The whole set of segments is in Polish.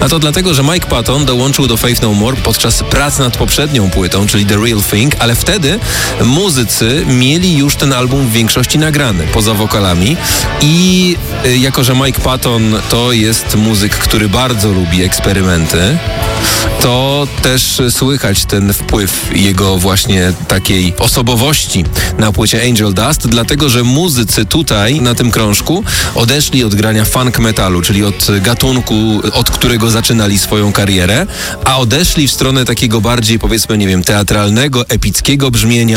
A to dlatego, że Mike Patton dołączył do Faith No More podczas prac nad poprzednią płytą, czyli The Real Thing, ale wtedy muzycy mieli już ten album w większości nagrany, poza wokalami. I jako, że Mike Patton to jest muzyk, który bardzo lubi eksperymenty, to też słychać ten wpływ jego właśnie takiej osobowości na płycie Angel Dust, dlatego, że muzycy tutaj, na tym krążku, odeszli od grania funk metalu, czyli od gatunku, od którego zaczynali swoją karierę, a odeszli w stronę takiego bardziej, powiedzmy, nie wiem, teatralnego, epickiego brzmienia.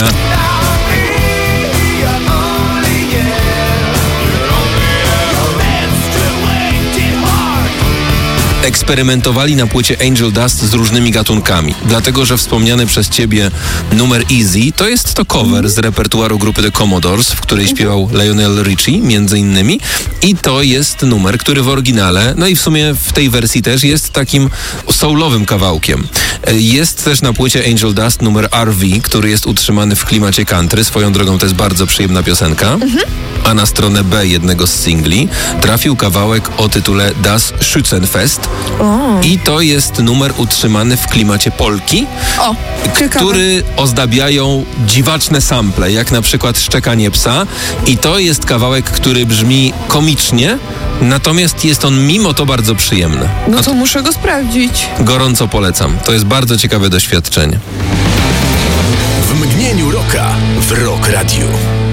Eksperymentowali na płycie Angel Dust z różnymi gatunkami, dlatego, że wspomniany przez ciebie numer Easy to jest to cover z repertuaru grupy The Commodores, w której śpiewał Lionel Richie między innymi, i to jest numer, który w oryginale, no i w sumie w tej wersji też jest takim soulowym kawałkiem. Jest też na płycie Angel Dust numer RV, który jest utrzymany w klimacie country, swoją drogą to jest bardzo przyjemna piosenka, a na stronę B jednego z singli trafił kawałek o tytule Das Schützenfest. I to jest numer utrzymany w klimacie polki, który ozdabiają dziwaczne sample, jak na przykład Szczekanie psa. I to jest kawałek, który brzmi komicznie, natomiast jest on mimo to bardzo przyjemny. No to muszę go sprawdzić. Gorąco polecam. To jest bardzo ciekawe doświadczenie. W mgnieniu rocka w Rock Radio.